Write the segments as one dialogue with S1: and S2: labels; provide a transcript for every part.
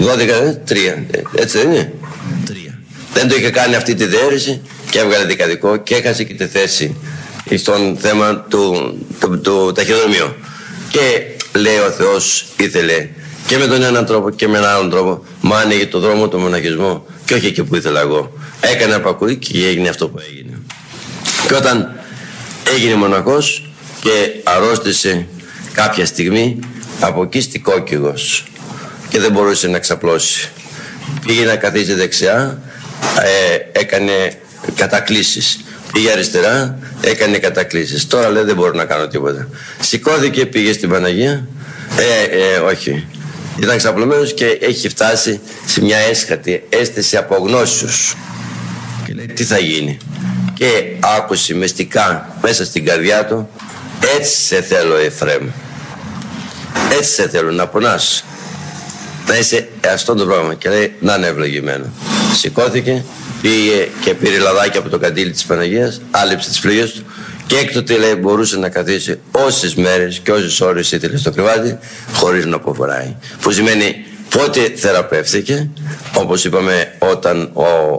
S1: 3. Έτσι δεν είναι? 3. Δεν το είχε κάνει αυτή τη διαίρεση και έβγαλε δικαδικό και έχασε και τη θέση στον θέμα του ταχυδρομείου. Και λέει ο Θεός ήθελε και με τον έναν τρόπο και με έναν άλλον τρόπο, μα άνοιγε το δρόμο του μοναχισμού και όχι εκεί που ήθελα εγώ. Έκανε απακούει και έγινε αυτό που έγινε. Και όταν έγινε μοναχός και αρρώστησε κάποια στιγμή, από εκεί στικόκυγος και δεν μπορούσε να ξαπλώσει. Πήγε να καθίσει δεξιά, έκανε κατακλήσεις. Πήγε αριστερά, έκανε κατακλήσεις. Τώρα λέει δεν μπορώ να κάνω τίποτα. Σηκώθηκε, πήγε στην Παναγία. Όχι. Ήταν ξαπλωμένος και έχει φτάσει σε μια έσχατη αίσθηση απογνώσεως. Και λέει τι θα γίνει. Και άκουσε μυστικά μέσα στην καρδιά του, έτσι σε θέλω Εφραίμ. Έτσι σε θέλω να πονάς. Να είσαι αυτό το πράγμα. Και λέει να είναι ευλογημένο. Σηκώθηκε, πήγε και πήρε λαδάκι από το καντήλι της Παναγίας, άλυψε τις φλίγες του και έκτοτε λέει μπορούσε να καθίσει όσες μέρες και όσες ώρες ήθελε στο κρεβάτι χωρίς να αποφοράει. Που σημαίνει πότε θεραπεύθηκε, όπως είπαμε όταν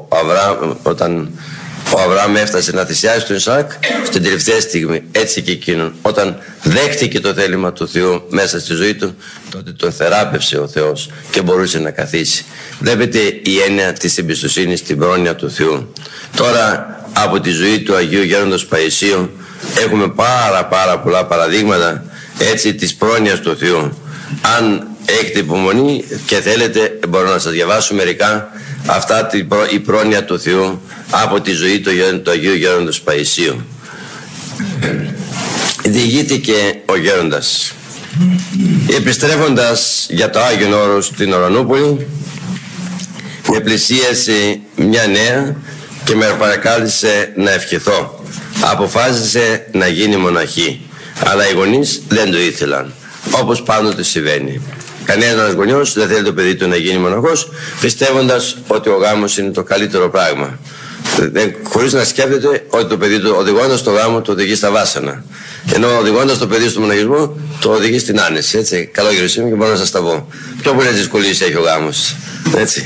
S1: ο Αβραάμ έφτασε να θυσιάσει τον Ισαάκ στην τελευταία στιγμή, έτσι και εκείνον όταν δέχτηκε το θέλημα του Θεού μέσα στη ζωή του, τότε τον θεράπευσε ο Θεός και μπορούσε να καθίσει. Βλέπετε η έννοια της εμπιστοσύνης στην πρόνοια του Θεού. Τώρα από τη ζωή του Αγίου Γέροντος Παϊσίου έχουμε πάρα πολλά παραδείγματα έτσι της πρόνοιας του Θεού. Αν έχετε υπομονή και θέλετε μπορώ να σας διαβάσω μερικά αυτά η πρόνοια του Θεού από τη ζωή του Αγίου Γέροντος Παϊσίου. Διηγήθηκε ο Γέροντας. Επιστρέφοντας για το Άγιον Όρος στην Ουρανούπολη, με πλησίασε μια νέα και με παρακάλεσε να ευχηθώ. Αποφάσισε να γίνει μοναχή, αλλά οι γονείς δεν το ήθελαν, όπως πάντοτε συμβαίνει. Κανένας γονιός δεν θέλει το παιδί του να γίνει μοναχός, πιστεύοντας ότι ο γάμος είναι το καλύτερο πράγμα. Χωρίς να σκέφτεται ότι το παιδί του οδηγώντας το γάμο το οδηγεί στα βάσανα. Ενώ οδηγώντας το παιδί στο μοναχισμό το οδηγεί στην άνεση. Έτσι. Καλό γερουσίμι και μπορώ να σας τα πω. Πιο πολλές δυσκολίες έχει ο γάμος. Έτσι.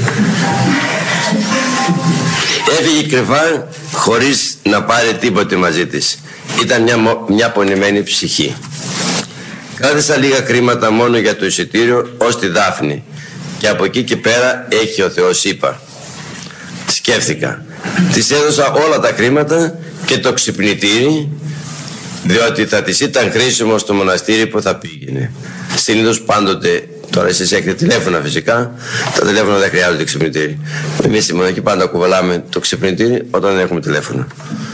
S1: Έφυγε κρυφά χωρίς να πάρει τίποτε μαζί της. Ήταν μια πονημένη ψυχή. Κράτησα λίγα χρήματα μόνο για το εισιτήριο ως τη Δάφνη και από εκεί και πέρα έχει ο Θεός είπα. Σκέφτηκα. Της έδωσα όλα τα χρήματα και το ξυπνητήρι διότι θα της ήταν χρήσιμο στο μοναστήρι που θα πήγαινε. Συνήθως πάντοτε, τώρα εσείς έχετε τηλέφωνα φυσικά, τα τηλέφωνα δεν χρειάζονται ξυπνητήρι. Εμείς στη μοναχή πάντα κουβαλάμε το ξυπνητήρι όταν δεν έχουμε τηλέφωνο.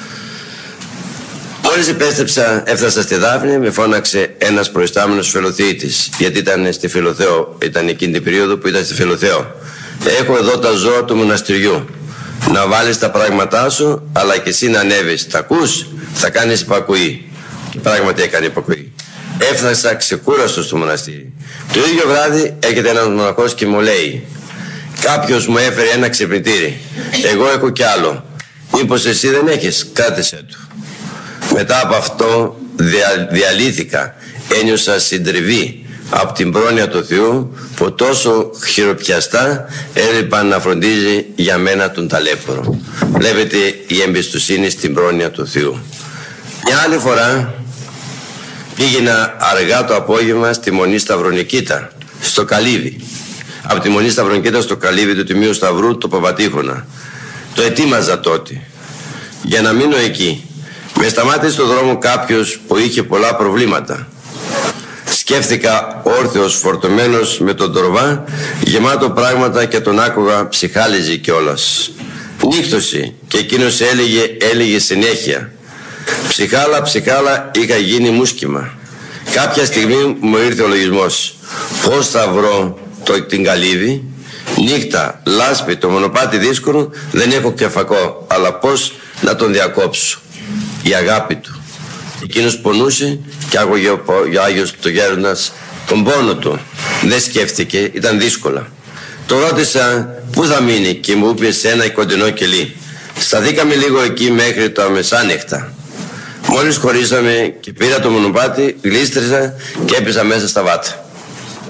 S1: Μόλις επέστρεψα, έφτασα στη Δάφνη, με φώναξε ένας προϊστάμενος Φιλοθεήτης, γιατί ήταν στη Φιλοθέο, ήταν εκείνη την περίοδο που ήταν στη Φιλοθέο. Έχω εδώ τα ζώα του μοναστηριού. Να βάλεις τα πράγματά σου, αλλά και εσύ να ανέβεις. Τα ακούς, θα κάνεις υπακοή. Και πράγματι έκανε υπακοή. Έφτασα ξεκούραστος στο μοναστήρι. Το ίδιο βράδυ έρχεται ένας μοναχός και μου λέει: κάποιος μου έφερε ένα ξυπνητήρι. Εγώ έχω κι άλλο. Μήπως εσύ δεν έχεις? Κράτησέ του. Μετά από αυτό διαλύθηκα. Ένιωσα συντριβή από την πρόνοια του Θεού που τόσο χειροπιαστά έλειπαν να φροντίζει για μένα τον ταλέπορο. Βλέπετε η εμπιστοσύνη στην πρόνοια του Θεού. Μια άλλη φορά πήγαινα αργά το απόγευμα στη Μονή Σταυρονικήτα, στο Καλύβι. Από τη Μονή Σταυρονικήτα στο Καλύβι του Τιμίου Σταυρού, το Παπατήχωνα. Το ετοίμαζα τότε για να μείνω εκεί. Με σταμάτησε στο δρόμο κάποιος που είχε πολλά προβλήματα. Σκέφτηκα όρθιος φορτωμένος με τον τορβά, γεμάτο πράγματα και τον άκουγα ψυχάλιζε κιόλας. Νύχτωσε και εκείνος έλεγε συνέχεια. Ψυχάλα είχα γίνει μουσκημα. Κάποια στιγμή μου ήρθε ο λογισμός. Πώς θα βρω την Καλύβη? Νύχτα, λάσπη, το μονοπάτι δύσκολο, δεν έχω πια φακό, αλλά πώς να τον διακόψω? Η αγάπη του. Εκείνος πονούσε και άκουγε ο Άγιος το Γέροντας τον πόνο του. Δεν σκέφτηκε, ήταν δύσκολα. Το ρώτησα πού θα μείνει και μου είπε σε ένα κοντινό κελί. Σταθήκαμε λίγο εκεί μέχρι τα μεσάνυχτα. Μόλις χωρίσαμε και πήρα το μονοπάτι, γλίστρισα και έπεσα μέσα στα βάτα.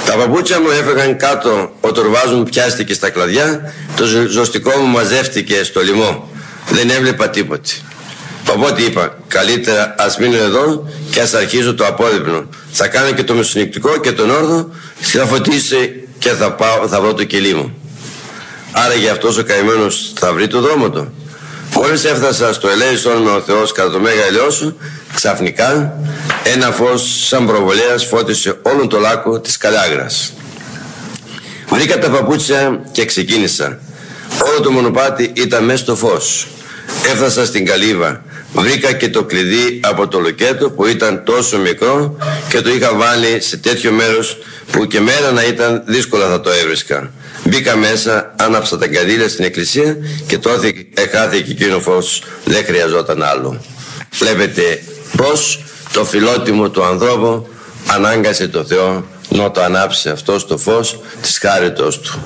S1: Τα παπούτσια μου έφεγαν κάτω, ο τορβάς μου πιάστηκε στα κλαδιά, το ζωστικό μου μαζεύτηκε στο λαιμό. Δεν έβλεπα τίποτε. Οπότε είπα, καλύτερα ας μείνω εδώ και ας αρχίσω το απόδειπνο. Θα κάνω και το μεσονυχτικό και τον όρδο, θα φωτίσει και θα βρω το κελί μου. Άρα για αυτός ο καημένος θα βρει το δρόμο του. Μόλις έφτασα στο ελέησόν με ο Θεός κατά το μέγα ελαιόσου, ξαφνικά ένα φως σαν προβολέας φώτισε όλον το λάκκο της Καλιάγρας. Βρήκα τα παπούτσια και ξεκίνησα. Όλο το μονοπάτι ήταν μέσα στο φως. Έφτασα στην καλύβα. Βρήκα και το κλειδί από το λοκέτο που ήταν τόσο μικρό και το είχα βάλει σε τέτοιο μέρος που και μέρα να ήταν δύσκολα θα το έβρισκα. Μπήκα μέσα, άναψα τα καντήλια στην εκκλησία και τότε χάθηκε εκείνο φως, δεν χρειαζόταν άλλο. Βλέπετε πως το φιλότιμο του ανθρώπου ανάγκασε το Θεό να το ανάψει αυτό το φως της χάριτος του.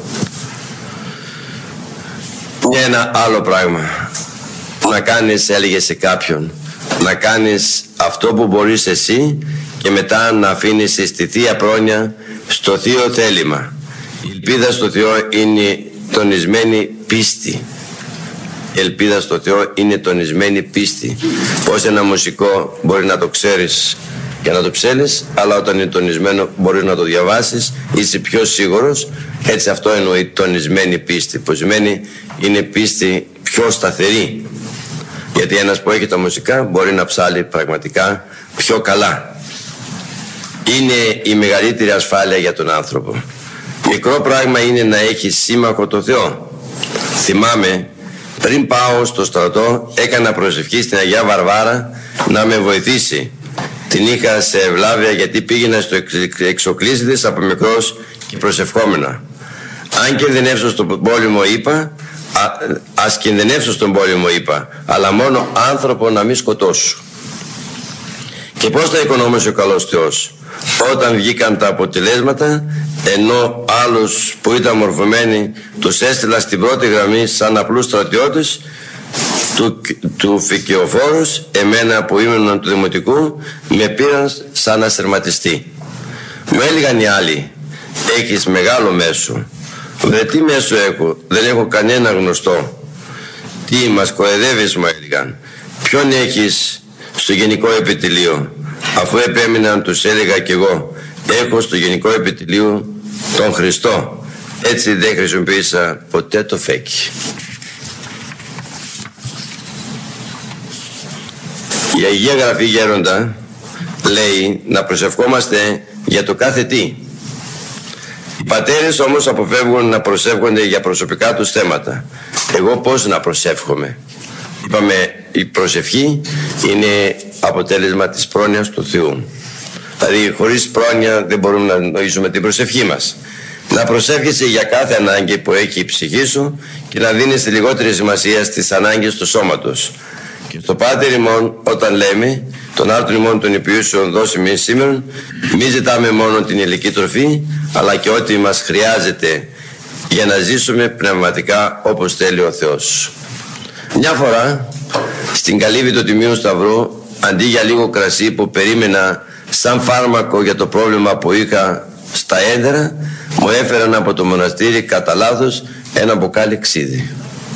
S1: Ένα άλλο πράγμα. Να κάνεις, έλεγε σε κάποιον, να κάνεις αυτό που μπορείς εσύ και μετά να αφήνεις στη Θεία Πρόνοια στο Θείο θέλημα. Η ελπίδα στο Θεό είναι τονισμένη πίστη. Η ελπίδα στο Θεό είναι τονισμένη πίστη. Πως ένα μουσικό μπορεί να το ξέρεις και να το ψέλεις, αλλά όταν είναι τονισμένο μπορείς να το διαβάσεις, είσαι πιο σίγουρος. Έτσι αυτό εννοεί τονισμένη πίστη, που σημαίνει είναι πίστη πιο σταθερή. Γιατί ένας που έχει τα μουσικά μπορεί να ψάλει πραγματικά πιο καλά. Είναι η μεγαλύτερη ασφάλεια για τον άνθρωπο. Μικρό πράγμα είναι να έχει σύμμαχο το Θεό. Θυμάμαι, πριν πάω στο στρατό, έκανα προσευχή στην Αγία Βαρβάρα να με βοηθήσει. Την είχα σε ευλάβεια γιατί πήγαινα στο Εξοκλήσιδες από μικρός και προσευχόμενα. Αν κινδυνεύσω στον πόλεμο είπα, ας κινδυνεύσω στον πόλεμο είπα, αλλά μόνο άνθρωπο να μην σκοτώσω. Και πώς θα οικονόμησε ο καλός Θεός? Όταν βγήκαν τα αποτελέσματα, ενώ άλλους που ήταν μορφωμένοι τους έστειλα στην πρώτη γραμμή σαν απλούς στρατιώτες του Φυκαιοφόρους, εμένα που ήμουν του Δημοτικού με πήραν σαν αστερματιστή. Μου έλεγαν οι άλλοι, έχεις μεγάλο μέσο. Βρε τι μέσο έχω, δεν έχω κανένα γνωστό. Τι μας κοροϊδεύεις, μου έλεγαν. Ποιον έχεις στο Γενικό Επιτελείο? Αφού επέμειναν τους έλεγα κι εγώ, έχω στο Γενικό Επιτελείο τον Χριστό. Έτσι δεν χρησιμοποίησα ποτέ το φέκι. Η Αγία Γραφή Γέροντα λέει να προσευχόμαστε για το κάθε τι. Οι πατέρες όμως αποφεύγουν να προσεύχονται για προσωπικά τους θέματα. Εγώ πώς να προσεύχομαι? Είπαμε, η προσευχή είναι αποτέλεσμα της πρόνοιας του Θεού. Δηλαδή χωρίς πρόνοια δεν μπορούμε να νοήσουμε την προσευχή μας. Να προσεύχεσαι για κάθε ανάγκη που έχει η ψυχή σου και να δίνεις τη λιγότερη σημασία στις ανάγκες του σώματος. Και στο Πάτερ ημών όταν λέμε τον άρτον ημών των υπηούσεων δώσει μη σήμερα, μη ζητάμε μόνο την υλική τροφή, αλλά και ό,τι μας χρειάζεται για να ζήσουμε πνευματικά όπως θέλει ο Θεός. Μια φορά στην καλύβη του Τιμίου Σταυρού, αντί για λίγο κρασί που περίμενα σαν φάρμακο για το πρόβλημα που είχα στα ένδερα, μου έφεραν από το μοναστήρι κατά λάθος ένα μπουκάλι ξύδι.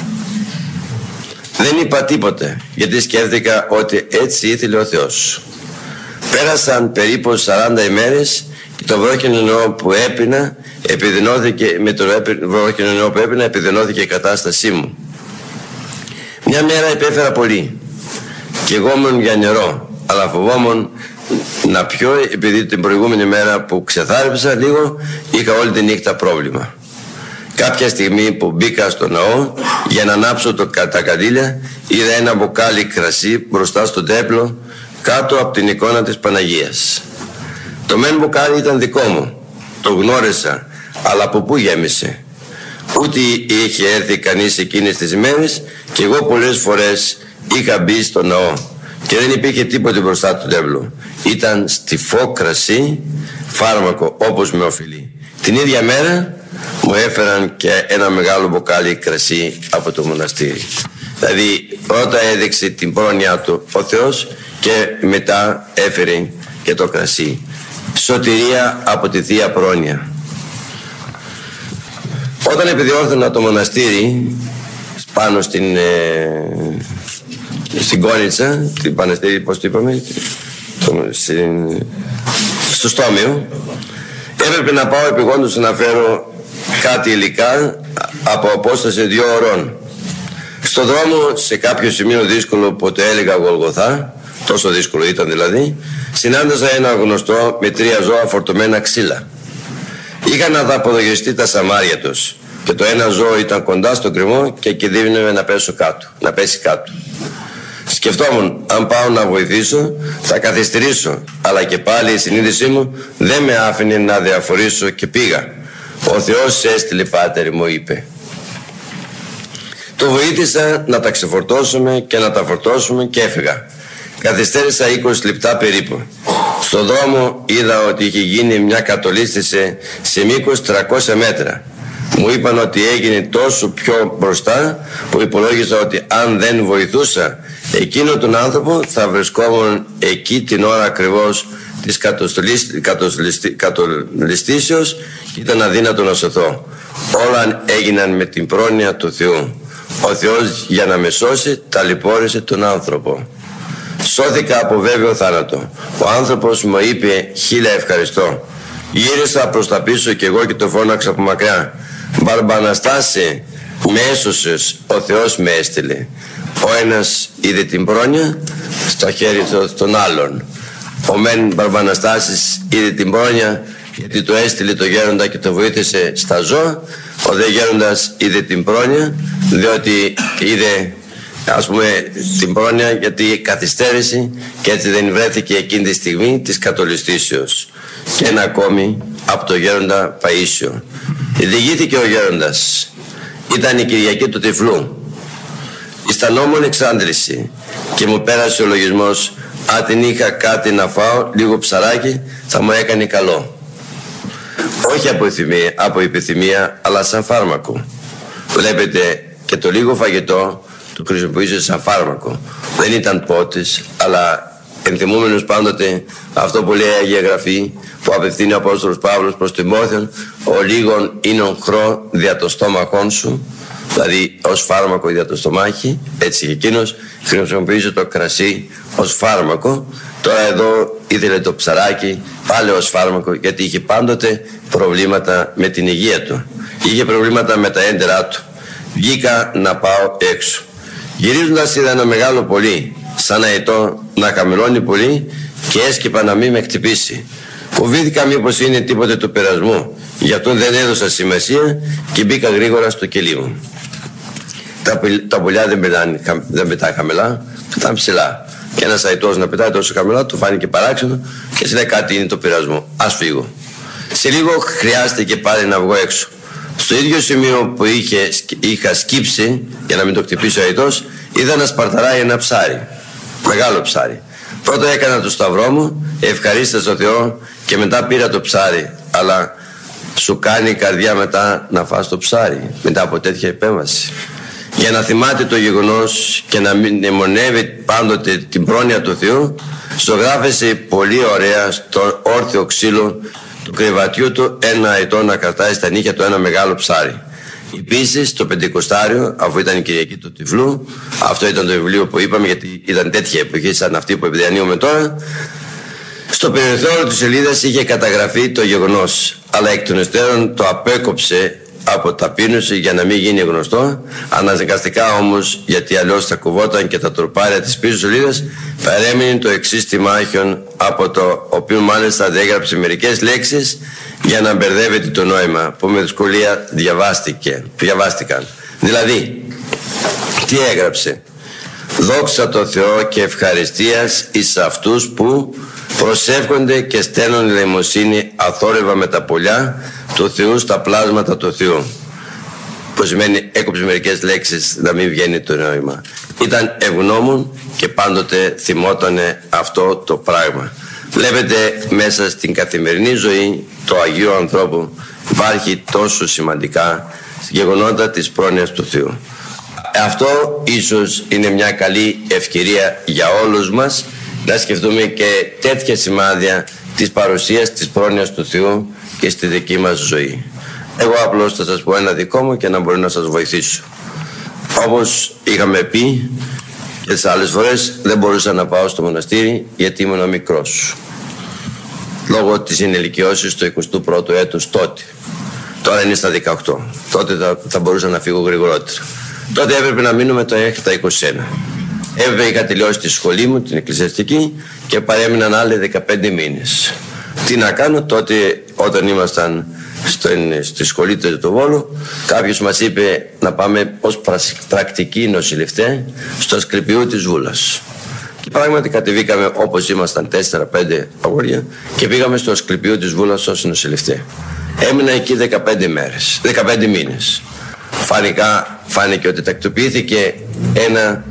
S1: Δεν είπα τίποτε, γιατί σκέφτηκα ότι έτσι ήθελε ο Θεός. Πέρασαν περίπου 40 ημέρες και το βρόχινο νεό που έπινα επιδεινώθηκε, με το βρόχινο νεό που έπινα επιδεινώθηκε η κατάστασή μου. Μια μέρα υπέφερα πολύ και εγώ ήμουν για νερό, αλλά φοβόμουν να πιω επειδή την προηγούμενη μέρα που ξεθάρεψα λίγο είχα όλη τη νύχτα πρόβλημα. Κάποια στιγμή που μπήκα στο ναό για να ανάψω τα καντήλια, είδα ένα μπουκάλι κρασί μπροστά στο τέπλο κάτω από την εικόνα της Παναγίας. Το μεν μπουκάλι ήταν δικό μου, το γνώρισα, αλλά από πού γέμισε? Ούτε είχε έρθει κανείς εκείνες τις ημέρες και εγώ πολλές φορές είχα μπει στο ναό και δεν υπήρχε τίποτε μπροστά του τέπλο. Ήταν στιφό κρασί, φάρμακο όπως με οφειλεί. Την ίδια μέρα μου έφεραν και ένα μεγάλο μπουκάλι κρασί από το μοναστήρι. Δηλαδή πρώτα έδειξε την πρόνοια του ο Θεός και μετά έφερε και το κρασί. Σωτηρία από τη Θεία Πρόνοια. Όταν επιδιόρθωνα το μοναστήρι πάνω στην Κόνιτσα, την Παναστήρι, πώς το είπαμε, στο Στόμιο, έπρεπε να πάω επειγόντως να φέρω κάτι υλικά από απόσταση 2 ωρών. Στο δρόμο, σε κάποιο σημείο δύσκολο που το έλεγα Γολγοθά, τόσο δύσκολο ήταν δηλαδή, συνάντησα ένα γνωστό με 3 ζώα φορτωμένα ξύλα. Είχαν αδαποδογιστεί τα σαμάρια τους και το ένα ζώο ήταν κοντά στο κρεμό και κινδύνευε να πέσει κάτω. Σκεφτόμουν, αν πάω να βοηθήσω, θα καθυστερήσω, αλλά και πάλι η συνείδησή μου δεν με άφηνε να διαφορήσω και πήγα. Ο Θεός έστειλε, πάτερ, μου είπε. Το βοήθησα να τα ξεφορτώσουμε και να τα φορτώσουμε και έφυγα. Καθυστέρησα 20 λεπτά περίπου. Στο δρόμο είδα ότι είχε γίνει μια κατολίσθηση σε μήκος 300 μέτρα. Μου είπαν ότι έγινε τόσο πιο μπροστά που υπολόγιζα ότι αν δεν βοηθούσα εκείνο τον άνθρωπο θα βρισκόμουν εκεί την ώρα ακριβώς της κατολιστήσεως και ήταν αδύνατο να σωθώ. Όλα έγιναν με την πρόνοια του Θεού. Ο Θεός για να με σώσει ταλαιπώρησε τον άνθρωπο. Σώθηκα από βέβαιο θάνατο. Ο άνθρωπος μου είπε 1000 ευχαριστώ. Γύρισα προς τα πίσω και εγώ και το φώναξα από μακριά. Μπαρμπαναστάσε, με έσωσες, ο Θεός με έστειλε. Ο ένας είδε την πρόνοια στο χέρι των άλλων. Ο μεν Μπαρμπαναστάσης είδε την πρόνοια γιατί το έστειλε το γέροντα και το βοήθησε στα ζώα. Ο δε γέροντας είδε την πρόνοια διότι είδε, ας πούμε, την πρόνοια γιατί καθυστέρησε και έτσι δεν βρέθηκε εκείνη τη στιγμή της κατολιστήσεως. Και ένα ακόμη από το γέροντα Παΐσιο. Διηγήθηκε ο γέροντας. Ήταν η Κυριακή του Τυφλού. Ιστανόμουν εξάντληση και μου πέρασε ο λογισμός, αν την είχα κάτι να φάω, λίγο ψαράκι, θα μου έκανε καλό. Όχι από επιθυμία, αλλά σαν φάρμακο. Βλέπετε, και το λίγο φαγητό το χρησιμοποιούσε σαν φάρμακο. Δεν ήταν πότης, αλλά ενθυμούμενος πάντοτε αυτό που λέει η Αγία Γραφή, που απευθύνει ο Απόστολος Παύλος προς Τιμόθεον, ο λίγον είναι χρό δια το στόμαχόν σου, δηλαδή ως φάρμακο δια το στομάχι. Έτσι και εκείνος χρησιμοποιούσε το κρασί ως φάρμακο. Τώρα εδώ ήθελε το ψαράκι πάλι ως φάρμακο, γιατί είχε πάντοτε προβλήματα με την υγεία του. Είχε προβλήματα με τα έντερά του. Βγήκα να πάω έξω. Γυρίζοντας είδα ένα μεγάλο πολύ, σαν αετό να χαμηλώνει πολύ και έσκυπα να μην με χτυπήσει. Φοβήθηκα μήπως είναι τίποτε του περασμού, γι' αυτό δεν έδωσα σημασία και μπήκα γρήγορα στο κελί μου. Τα πουλιά δεν πετάνε χαμηλά, πετάνε ψηλά. Και ένας αετός να πετάει τόσο χαμηλά του φάνηκε παράξενο και έτσι λέει κάτι είναι το πειρασμό. Ας φύγω. Σε λίγο χρειάστηκε πάλι να βγω έξω. Στο ίδιο σημείο που είχα σκύψει για να μην το χτυπήσει ο αετός, είδα να σπαρταράει ένα ψάρι. Μεγάλο ψάρι. Πρώτα έκανα το σταυρό μου, ευχαρίστησα τον Θεό και μετά πήρα το ψάρι. Αλλά σου κάνει η καρδιά μετά να φας το ψάρι, μετά από τέτοια επέμβαση. Για να θυμάται το γεγονός και να μην μνημονεύει πάντοτε την πρόνοια του Θεού, ζωγράφησε πολύ ωραία στο όρθιο ξύλο του κρεβατιού του ένα αετό να κρατάει στα νύχια του ένα μεγάλο ψάρι. Επίσης το Πεντηκοστάριο, αφού ήταν η Κυριακή του Τυφλού, αυτό ήταν το βιβλίο που είπαμε γιατί ήταν τέτοια εποχή σαν αυτή που διανύουμε τώρα, στο περιθώριο της σελίδας είχε καταγραφεί το γεγονός, αλλά εκ των υστέρων το απέκοψε από ταπείνωση για να μην γίνει γνωστό. Αναγκαστικά όμως, γιατί αλλιώς θα κουβόταν και τα τροπάρια της πίσω σελίδας, παρέμεινε το εξής τιμάχιον, από το οποίο μάλιστα διέγραψε μερικές λέξεις για να μπερδεύεται το νόημα, που με δυσκολία διαβάστηκαν. Δηλαδή, τι έγραψε? Δόξα τω Θεώ και ευχαριστίας εις αυτούς που προσεύχονται και στέλνουν ελεημοσύνη αθόρυβα με τα πουλιά του Θεού στα πλάσματα του Θεού. Που σημαίνει έκοψε μερικές λέξεις να μην βγαίνει το νόημα. Ήταν ευγνώμων και πάντοτε θυμότανε αυτό το πράγμα. Βλέπετε, μέσα στην καθημερινή ζωή του Αγίου ανθρώπου υπάρχει τόσο σημαντικά γεγονότα της πρόνοιας του Θεού. Αυτό ίσως είναι μια καλή ευκαιρία για όλους μας να σκεφτούμε και τέτοια σημάδια της παρουσίας της πρόνοιας του Θεού και στη δική μας ζωή. Εγώ απλώς θα σας πω ένα δικό μου και να μπορεί να σας βοηθήσω. Όπως είχαμε πει και τις άλλες φορές, δεν μπορούσα να πάω στο μοναστήρι γιατί ήμουν μικρός. Λόγω της ενηλικιώσης του 21ου έτους τότε. Τώρα είναι στα 18. Τότε θα μπορούσα να φύγω γρηγορότερα. Τότε έπρεπε να μείνουμε τα 21. Έπρεπε είχα τελειώσει τη σχολή μου, την εκκλησιαστική, και παρέμειναν άλλοι 15 μήνες. Τι να κάνω τότε, όταν ήμασταν στη σχολή του Βόλου, κάποιος μας είπε να πάμε ως πρακτικοί νοσηλευτέ στο Ασκληπιού της Βούλας. Και πράγματι κατεβήκαμε όπως ήμασταν 4-5 αγόρια και πήγαμε στο Ασκληπιού της Βούλας ως νοσηλευτέ. Έμεινα εκεί 15 μήνες. Φάνηκε ότι τακτοποιήθηκε ένα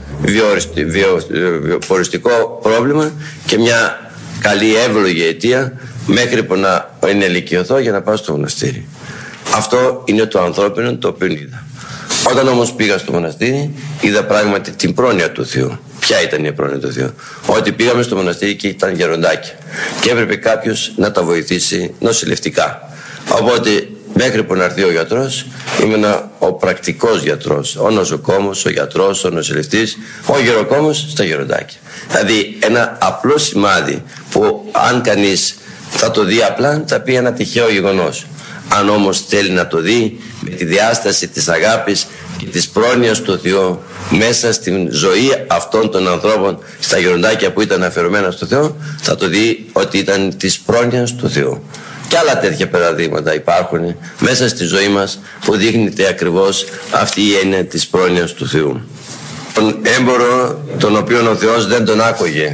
S1: βιοποριστικό πρόβλημα και μια καλή εύλογη αιτία μέχρι που να ενηλικιωθώ για να πάω στο μοναστήρι. Αυτό είναι το ανθρώπινο το οποίο είδα. Όταν όμως πήγα στο μοναστήρι, είδα πράγματι την πρόνοια του Θεού. Ποια ήταν η πρόνοια του Θεού? Ότι πήγαμε στο μοναστήρι και ήταν γεροντάκια και έπρεπε κάποιος να τα βοηθήσει νοσηλευτικά. Οπότε μέχρι που να έρθει ο γιατρός, ήμουν ο πρακτικός γιατρός, ο νοσοκόμος, ο γιατρός, ο νοσηλευτής, ο γεροκόμος στα γεροντάκια. Δηλαδή ένα απλό σημάδι που αν κανείς θα το δει απλά, θα πει ένα τυχαίο γεγονός. Αν όμως θέλει να το δει με τη διάσταση της αγάπης και της πρόνοιας του Θεού μέσα στην ζωή αυτών των ανθρώπων στα γεροντάκια που ήταν αφιερωμένα στο Θεό, θα το δει ότι ήταν της πρόνοιας του Θεού. Και άλλα τέτοια παραδείγματα υπάρχουν μέσα στη ζωή μας που δείχνεται ακριβώς αυτή η έννοια της πρόνοιας του Θεού. Τον έμπορο τον οποίο ο Θεός δεν τον άκουγε.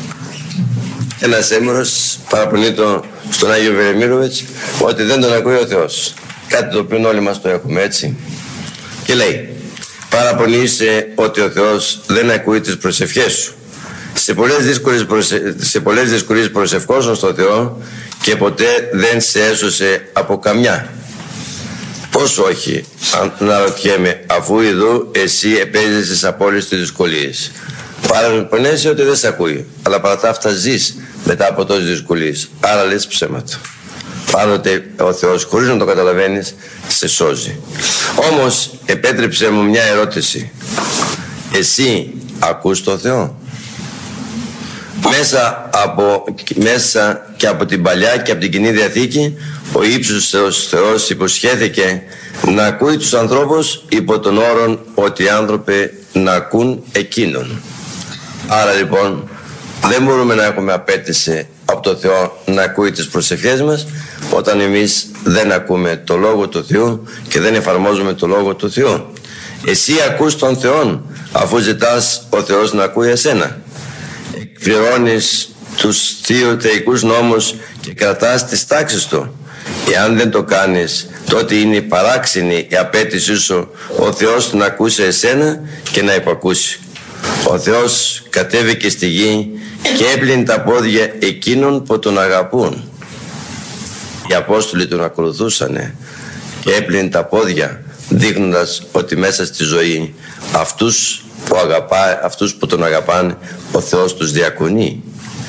S1: Ένας έμπορος παραπονεί στον Άγιο Βερεμίροβιτς ότι δεν τον ακούει ο Θεός. Κάτι το οποίο όλοι μας το έχουμε, έτσι. Και λέει, παραπονείσαι ότι ο Θεός δεν ακούει τις προσευχές σου. Σε πολλές δυσκολίες προσευχόσουν στον Θεό και ποτέ δεν σε έσωσε από καμιά. Πώς όχι, αναρωτιέμαι, αφού ειδού εσύ επέζησες από όλες τις δυσκολίες. Παραπονέσαι ότι δεν σε ακούει, αλλά παρά τα αυτά ζεις μετά από τόσες δυσκολίες. Άρα λες ψέματα. Πάντοτε ο Θεός, χωρίς να το καταλαβαίνεις, σε σώζει. Όμως επέτρεψε μου μια ερώτηση. Εσύ ακούς τον Θεό? Μέσα και από την Παλιά και από την Κοινή Διαθήκη, ο ύψιστος Θεός υποσχέθηκε να ακούει τους ανθρώπους υπό τον όρον ότι οι άνθρωποι να ακούν εκείνον. Άρα λοιπόν δεν μπορούμε να έχουμε απέτηση από το Θεό να ακούει τις προσευχές μας όταν εμείς δεν ακούμε το Λόγο του Θεού και δεν εφαρμόζουμε το Λόγο του Θεού. Εσύ ακούς τον Θεό αφού ζητάς ο Θεός να ακούει εσένα. Εκπληρώνεις τους θεϊκούς νόμους και κρατάς τις τάξεις του. Εάν δεν το κάνεις, τότε είναι παράξενη η απέτησή σου ο Θεός να ακούσει εσένα και να υπακούσει. Ο Θεός κατέβηκε στη γη και έπλυνε τα πόδια εκείνων που τον αγαπούν. Οι Απόστολοι τον ακολουθούσαν και έπλυνε τα πόδια, δείχνοντας ότι μέσα στη ζωή αυτούς που τον αγαπάνε, ο Θεός τους διακονεί.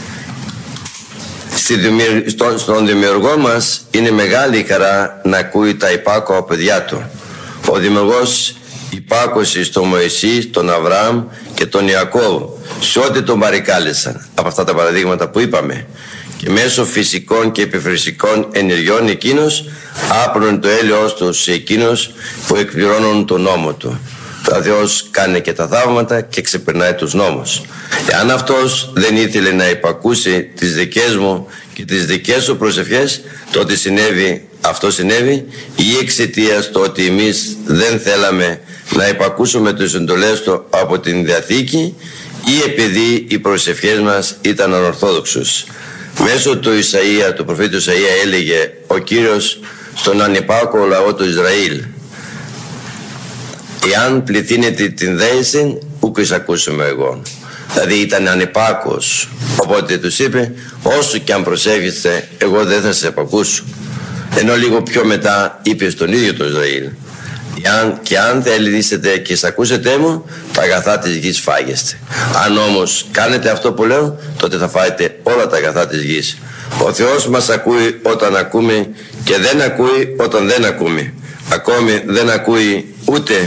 S1: Στον Δημιουργό μας είναι μεγάλη η χαρά να ακούει τα υπάκοα παιδιά του. Ο Δημιουργός υπάκωσε στον Μωυσή, τον Αβραάμ και τον Ιακώβ σε ό,τι τον παρεκάλεσαν από αυτά τα παραδείγματα που είπαμε, και μέσω φυσικών και επιφυσικών ενεργειών εκείνος άπλωνε το έλεος του σε εκείνους που εκπληρώνουν τον νόμο του. Ο Θεός κάνει και τα θαύματα και ξεπερνάει τους νόμους. Εάν αυτός δεν ήθελε να υπακούσει τις δικές μου και τις δικές σου προσευχές, τότε αυτό συνέβη ή εξαιτίας του ότι εμείς δεν θέλαμε να υπακούσουμε τις εντολές του από την Διαθήκη, ή επειδή οι προσευχές μας ήταν ανορθόδοξους. Μέσω του προφήτη Ισαΐα έλεγε ο Κύριος στον ανυπάκο λαό του Ισραήλ, εάν πληθύνετε την δέηση, ούκ εισακούσουμε εγώ. Δηλαδή ήταν ανυπάκος, οπότε τους είπε, όσο και αν προσεύχεστε, εγώ δεν θα σας επακούσω. Ενώ λίγο πιο μετά είπε στον ίδιο το Ισραήλ, και αν θελήσετε και εισακούσετε μου, τα αγαθά της γης φάγεστε. Αν όμως κάνετε αυτό που λέω, τότε θα φάετε όλα τα αγαθά της γης. Ο Θεός μας ακούει όταν ακούμε και δεν ακούει όταν δεν ακούμε. Ακόμη δεν ακούει ούτε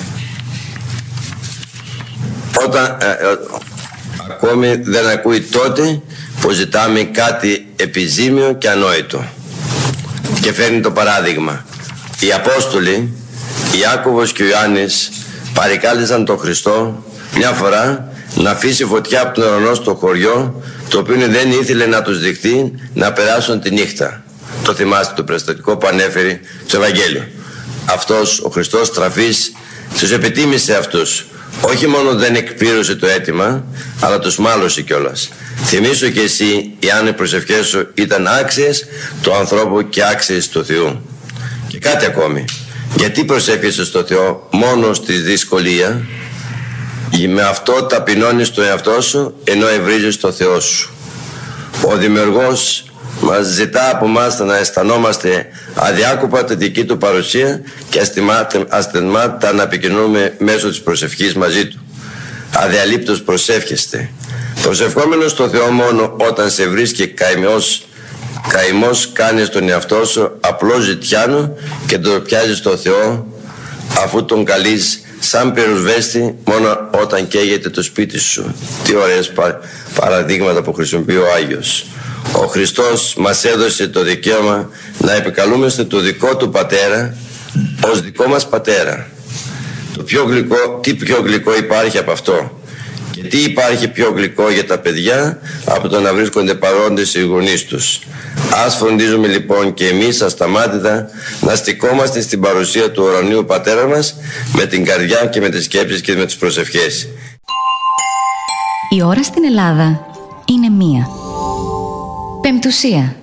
S1: ακόμη δεν ακούει τότε που ζητάμε κάτι επιζήμιο και ανόητο. Και φέρνει το παράδειγμα. Οι Απόστολοι, Ιάκωβος και ο Ιωάννης, παρεκάλεσαν τον Χριστό μια φορά να αφήσει φωτιά από τον ουρανό στο χωριό, το οποίο δεν ήθελε να τους δειχθεί να περάσουν τη νύχτα. Το θυμάστε το περιστατικό που ανέφερε στο Ευαγγέλιο. Αυτός ο Χριστός τραφής τους επιτίμησε αυτούς. Όχι μόνο δεν εκπλήρωσε το αίτημα, αλλά τους μάλωσε κιόλας. Θυμήσου και εσύ, εάν οι προσευχές σου ήταν άξιες του ανθρώπου και άξιες του Θεού. Και κάτι ακόμη. Γιατί προσεύχεσαι στο Θεό μόνο στη δυσκολία? Με αυτό ταπεινώνεις τον εαυτό σου, ενώ ευρίζεις το Θεό σου. Ο Δημιουργός μας ζητά από εμάς να αισθανόμαστε αδιάκοπα τη δική του παρουσία και αστεμάτητα να επικοινωνούμε μέσω της προσευχής μαζί του. Αδιαλείπτως προσεύχεστε. Προσευχόμενος στο Θεό μόνο όταν σε βρίσκει καημός κάνεις τον εαυτό σου απλό ζητιάνο και τον πιάζεις στο Θεό, αφού τον καλείς σαν πυροσβέστη μόνο όταν καίγεται το σπίτι σου. Τι ωραίες παραδείγματα που χρησιμοποιεί ο Άγιος. Ο Χριστός μας έδωσε το δικαίωμα να επικαλούμαστε το δικό του Πατέρα ως δικό μας Πατέρα. Τι πιο γλυκό υπάρχει από αυτό? Και τι υπάρχει πιο γλυκό για τα παιδιά από το να βρίσκονται παρόντες οι γονείς τους? Ας φροντίζουμε λοιπόν και εμείς ασταμάτητα να στικόμαστε στην παρουσία του ουρανίου Πατέρα μας με την καρδιά και με τις σκέψεις και με τις προσευχές.
S2: Η ώρα στην Ελλάδα είναι 1. Πεμπτουσία.